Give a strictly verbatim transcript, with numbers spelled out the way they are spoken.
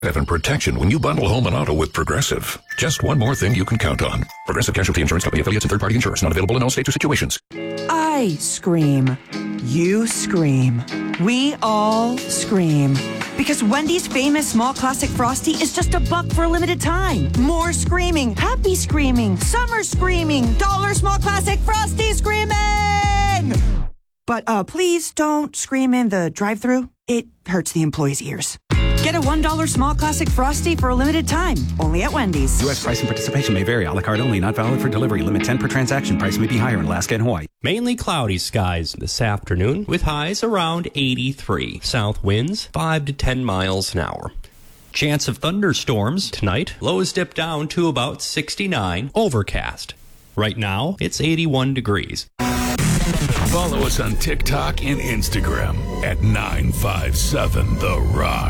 And protection when you bundle home and auto with Progressive. Just one more thing you can count on. Progressive Casualty Insurance Company affiliates and third-party insurers. Not available in all states or situations. I scream. You scream. We all scream. Because Wendy's famous small classic Frosty is just a buck for a limited time. More screaming. Happy screaming. Summer screaming. Dollar small classic Frosty screaming! But uh, please don't scream in the drive-thru. It hurts the employees' ears. Get a one dollar small classic Frosty for a limited time. Only at Wendy's. U S price and participation may vary. A la carte only. Not valid for delivery. Limit ten per transaction. Price may be higher in Alaska and Hawaii. Mainly cloudy skies this afternoon with highs around eighty-three. South winds five to ten miles an hour. Chance of thunderstorms tonight. Lows dip down to about sixty-nine. Overcast. Right now, it's eighty-one degrees. Follow us on TikTok and Instagram at nine five seven The Rock.